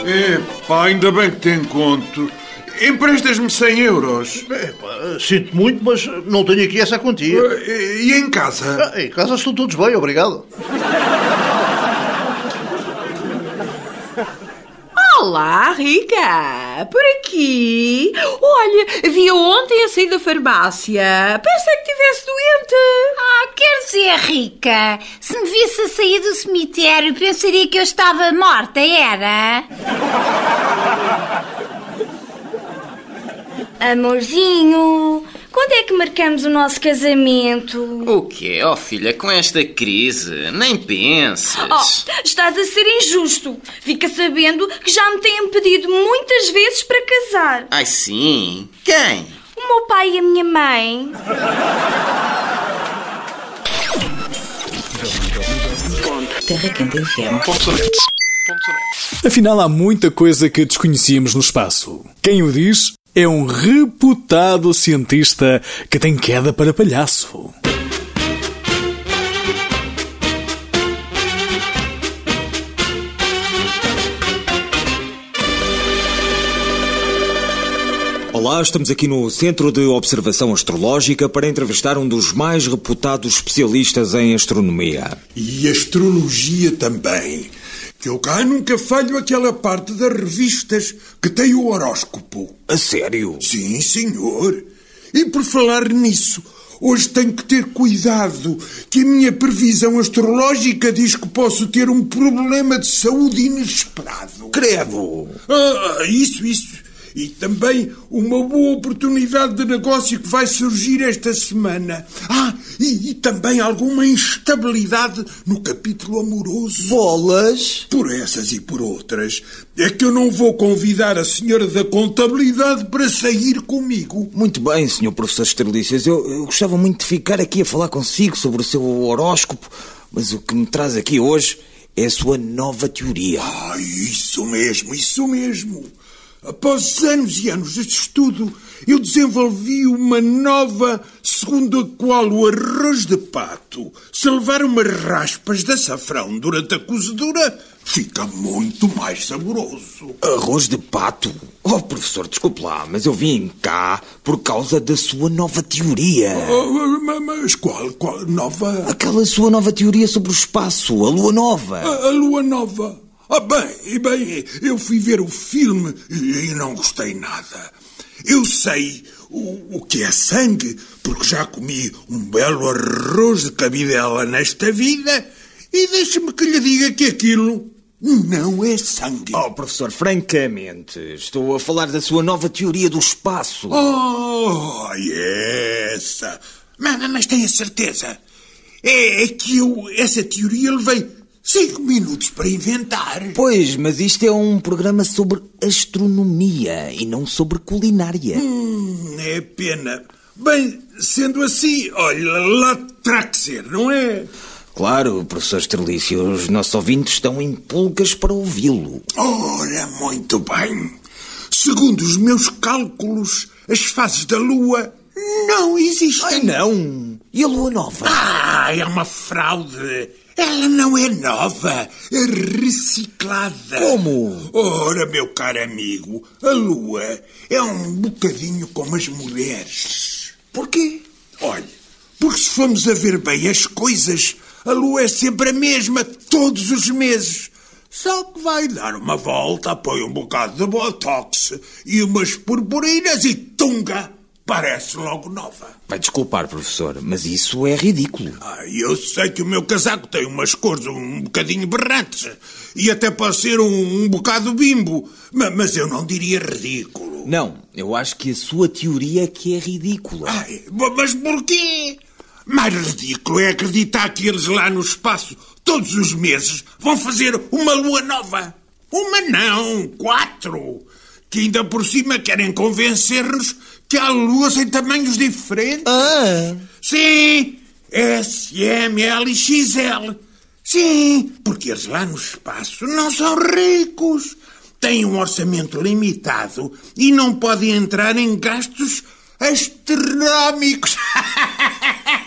Epá, ainda bem que te encontro. Emprestas-me 100 euros. Sinto muito, mas não tenho aqui essa quantia. E em casa? Em casa estão todos bem, obrigado. Olá, Rica! Por aqui? Olha, vi-a ontem a sair da farmácia. Pensei que estivesse doente. Quer dizer, Rica, se me visse a sair do cemitério, pensaria que eu estava morta, era? Amorzinho, quando é que marcamos o nosso casamento? O quê? Oh, filha, com esta crise, nem penses. Estás a ser injusto. Fica sabendo que já me têm pedido muitas vezes para casar. Ai, sim? Quem? O meu pai e a minha mãe. Terra Quente FM. Afinal, há muita coisa que desconhecíamos no espaço. Quem o diz é um reputado cientista que tem queda para palhaço. Olá, estamos aqui no Centro de Observação Astrológica para entrevistar um dos mais reputados especialistas em astronomia. E astrologia também. Que eu cá nunca falho aquela parte das revistas que tem o horóscopo. A sério? Sim, senhor. E por falar nisso, hoje tenho que ter cuidado, que a minha previsão astrológica diz que posso ter um problema de saúde inesperado. Credo! Isso. E também uma boa oportunidade de negócio que vai surgir esta semana. E também alguma instabilidade no capítulo amoroso. Bolas! Por essas e por outras, é que eu não vou convidar a senhora da contabilidade para sair comigo. Muito bem, senhor professor Estrelícias. Eu gostava muito de ficar aqui a falar consigo sobre o seu horóscopo, mas o que me traz aqui hoje é a sua nova teoria. Isso mesmo. Após anos e anos de estudo, eu desenvolvi uma nova, segundo a qual o arroz de pato, se levar umas raspas de açafrão durante a cozedura, fica muito mais saboroso. Arroz de pato? Oh, professor, desculpe lá, mas eu vim cá por causa da sua nova teoria. Mas qual nova? Aquela sua nova teoria sobre o espaço, a Lua Nova. A Lua Nova? Bem, eu fui ver o filme e não gostei nada. Eu sei o que é sangue, porque já comi um belo arroz de cabidela nesta vida, e deixe-me que lhe diga que aquilo não é sangue. Oh, professor, francamente, estou a falar da sua nova teoria do espaço. Essa. Mas tenha certeza. É que essa teoria levei 5 minutos para inventar. Pois, mas isto é um programa sobre astronomia e não sobre culinária. É pena. Bem, sendo assim, olha, lá terá que ser, não é? Claro, professor Estrelício, os nossos ouvintes estão em pulgas para ouvi-lo. Ora, muito bem. Segundo os meus cálculos, as fases da Lua não existem. Ai, não! E a Lua Nova? É uma fraude. Ela não é nova, é reciclada. Como? Ora, meu caro amigo, a Lua é um bocadinho como as mulheres. Porquê? Olha, porque se formos a ver bem as coisas, a Lua é sempre a mesma, todos os meses. Só que vai dar uma volta, põe um bocado de botox e umas purpurinas e tunga! Parece logo nova. Vai desculpar, professor, mas isso é ridículo. Eu sei que o meu casaco tem umas cores um bocadinho berrantes e até pode ser um bocado bimbo, mas eu não diria ridículo. Não, eu acho que a sua teoria é que é ridícula. Mas porquê? Mais ridículo é acreditar que eles lá no espaço, todos os meses, vão fazer uma lua nova. Uma não, 4. Que ainda por cima querem convencer-nos que há luas em tamanhos diferentes. Sim, S, M, L e XL. Sim, porque eles lá no espaço não são ricos. Têm um orçamento limitado e não podem entrar em gastos astronómicos.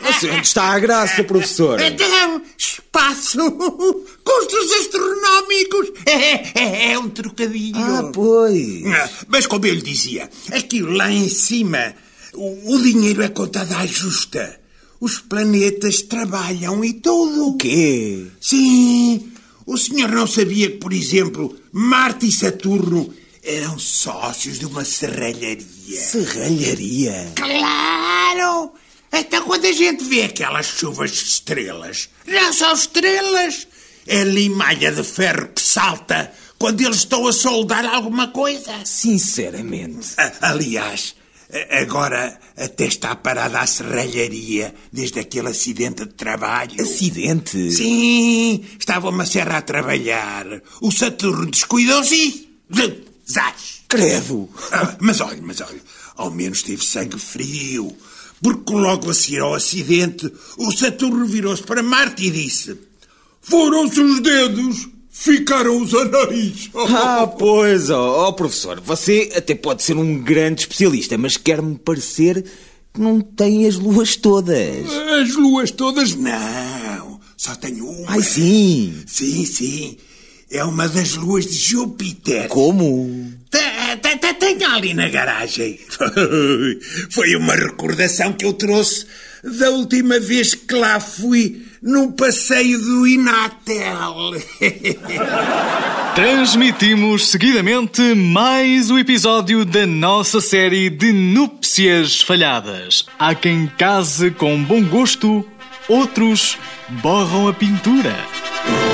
Mas onde está a graça, professor? Então, espaço, custos astronómicos. É um trocadilho. Ah, pois. Mas como eu lhe dizia, aquilo lá em cima, o dinheiro é contado à justa. Os planetas trabalham e tudo. O quê? Sim. O senhor não sabia que, por exemplo, Marte e Saturno eram sócios de uma serralharia? Serralharia? Claro! Então quando a gente vê aquelas chuvas de estrelas, não são estrelas, é limalha de ferro que salta quando eles estão a soldar alguma coisa. Sinceramente. Aliás, agora até está parada a serralharia desde aquele acidente de trabalho. Acidente? Sim, estava uma serra a trabalhar. O Saturno descuidou-se e... zás! Credo! Mas olha, ao menos teve sangue frio. Porque logo a seguir ao acidente, o Saturno virou-se para Marte e disse: foram-se os dedos, ficaram os anéis. Ah, pois, professor, você até pode ser um grande especialista, mas quer-me parecer que não tem as luas todas. As luas todas não, só tenho uma. Ai, sim? Sim, é uma das luas de Júpiter. Como? Tenho ali na garagem. Foi uma recordação que eu trouxe da última vez que lá fui num passeio do Inatel. Transmitimos seguidamente mais um episódio da nossa série de núpcias falhadas. Há quem case com bom gosto, outros borram a pintura.